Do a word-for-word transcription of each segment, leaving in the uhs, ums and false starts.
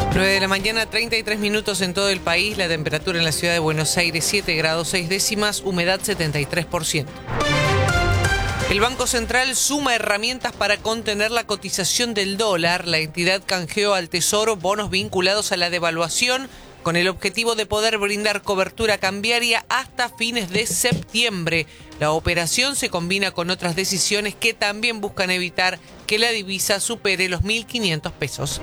nueve de la mañana, treinta y tres minutos en todo el país. La temperatura en la ciudad de Buenos Aires, siete grados seis décimas, humedad setenta y tres por ciento. El Banco Central suma herramientas para contener la cotización del dólar. La entidad canjeó al Tesoro bonos vinculados a la devaluación con el objetivo de poder brindar cobertura cambiaria hasta fines de septiembre. La operación se combina con otras decisiones que también buscan evitar que la divisa supere los mil quinientos pesos.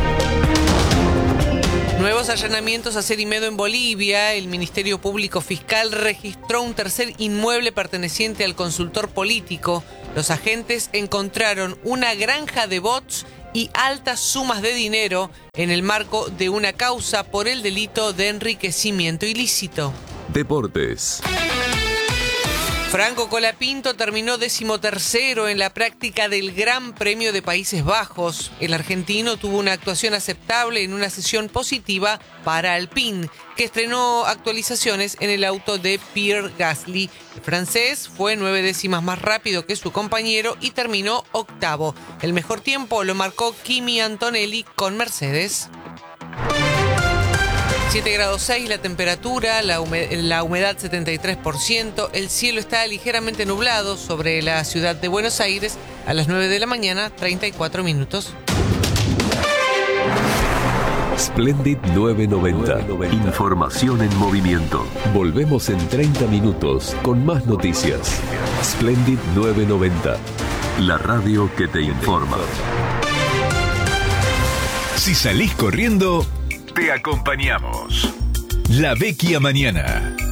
Nuevos allanamientos a Cerimedo en Bolivia. El Ministerio Público Fiscal registró un tercer inmueble perteneciente al consultor político. Los agentes encontraron una granja de bots y altas sumas de dinero en el marco de una causa por el delito de enriquecimiento ilícito. Deportes. Franco Colapinto terminó decimotercero en la práctica del Gran Premio de Países Bajos. El argentino tuvo una actuación aceptable en una sesión positiva para Alpine, que estrenó actualizaciones en el auto de Pierre Gasly. El francés fue nueve décimas más rápido que su compañero y terminó octavo. El mejor tiempo lo marcó Kimi Antonelli con Mercedes. siete grados seis la temperatura, la, humed- la humedad setenta y tres por ciento, el cielo está ligeramente nublado sobre la ciudad de Buenos Aires a las nueve de la mañana, treinta y cuatro minutos. Splendid nueve noventa. Información en movimiento. Volvemos en treinta minutos con más noticias. Splendid nueve noventa. La radio que te informa. Si salís corriendo, te acompañamos. La Vecchia Mañana.